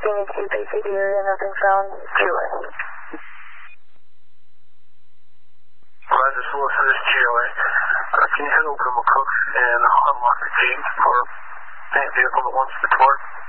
Standing to basic area, nothing found. GOA. Roger, source for this GOA. Can you head over to McCook and unlock the gate for that vehicle that wants to depart?